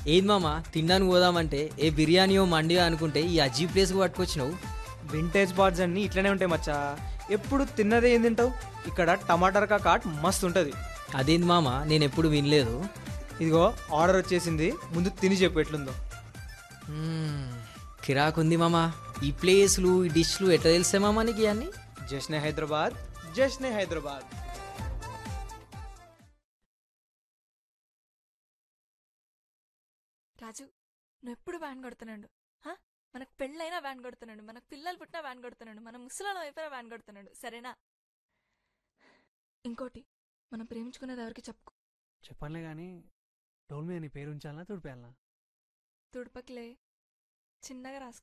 ఏది మామ తినడానికి పోదామంటే ఏ బిర్యానీయో మండియో అనుకుంటే ఈ అజీ ప్లేస్కి పట్టుకొచ్చినావు. వింటేజ్ బార్డ్స్ అన్నీ ఇట్లనే ఉంటాయి మచ్చా. ఎప్పుడు తిన్నదే ఏం తింటావు? ఇక్కడ టమాటర్ కాట్ మస్తు ఉంటుంది. అదేంది మామ నేను ఎప్పుడు వినలేదు. ఇదిగో ఆర్డర్ వచ్చేసింది, ముందు తిని చెప్పు ఎట్లుందో. కిరాకుంది మామ. ఈ ప్లేస్లు ఈ డిష్లు ఎట్లా తెలిసే మామ నీకు ఇవన్నీ? జశ్నే హైదరాబాద్, జశ్నే హైదరాబాద్. రాజు, నువ్వు ఎప్పుడు వ్యాన్ కొడుతున్నాడు. మనకు పెళ్ళైనా వ్యాన్ కొడుతున్నాడు, మనకు పిల్లలు పుట్టినా వ్యాన్ కొడుతున్నాడు, మన ముసలాళ్ళ వైపున వ్యాన్ కొడుతున్నాడు, సరేనా? ఇంకోటి, మనం ప్రేమించుకునేది ఎవరికి చెప్పుకో. చెప్పనులే కానీ డోల్ మీద నీ పేరు ఉంచాలనా తుడిపేయాలనా? తుడుపకిలే, చిన్నగా రాసుకో.